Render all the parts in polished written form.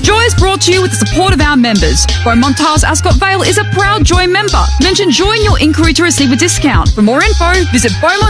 Joy is brought to you with the support of our members. Beaumont Tiles Ascot Vale is a proud Joy member. Mention Joy in your inquiry to receive a discount. For more info, visit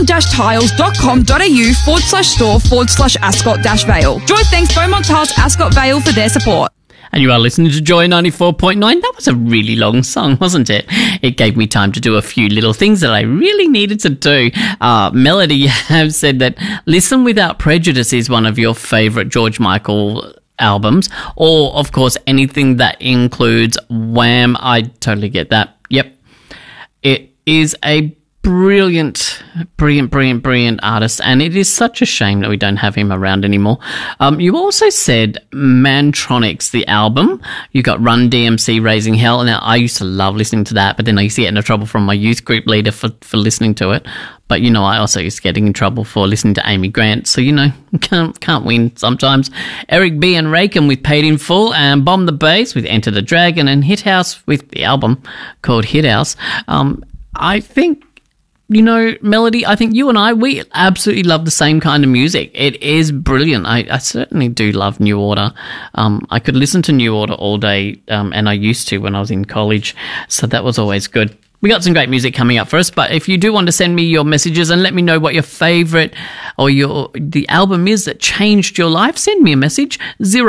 beaumont-tiles.com.au/store/Ascot-Vale. Joy thanks Beaumont Tiles Ascot Vale for their support. And you are listening to Joy 94.9. That was a really long song, wasn't it? It gave me time to do a few little things that I really needed to do. Melody, you have said that Listen Without Prejudice is one of your favourite George Michael albums, or, of course, anything that includes Wham. I totally get that. Yep. It is a brilliant artist, and it is such a shame that we don't have him around anymore. You also said Mantronix, the album. You got Run DMC, Raising Hell. Now, I used to love listening to that, but then I used to get into trouble from my youth group leader for listening to it. But, you know, I also used to get in trouble for listening to Amy Grant. So, you know, can't win sometimes. Eric B. and Raken with Paid in Full, and Bomb the Bass with Enter the Dragon, and Hit House with the album called Hit House. I think, you know, Melody, I think you and I, we absolutely love the same kind of music. It is brilliant. I certainly do love New Order. I could listen to New Order all day, and I used to when I was in college, so that was always good. We got some great music coming up for us, but if you do want to send me your messages and let me know what your favourite or the album is that changed your life, send me a message,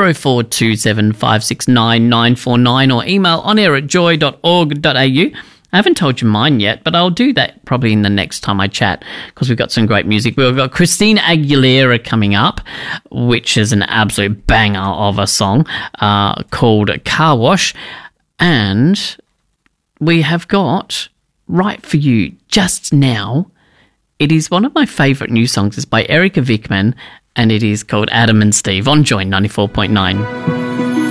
0427569949, or email onair@joy.org.au. I haven't told you mine yet, but I'll do that probably in the next time I chat, because we've got some great music. We've got Christina Aguilera coming up, which is an absolute banger of a song called Car Wash. And we have got Right For You just now. It is one of my favourite new songs. It's by Erica Vickman, and it is called Adam and Steve on Joy 94.9.